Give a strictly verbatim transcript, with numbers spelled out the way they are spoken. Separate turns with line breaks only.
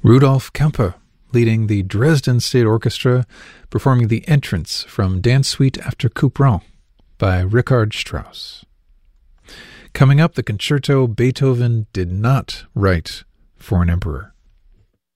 Rudolf Kempe, leading the Dresden State Orchestra, performing the entrance from Dance Suite after Couperin by Richard Strauss. Coming up, the concerto Beethoven did not write for an emperor.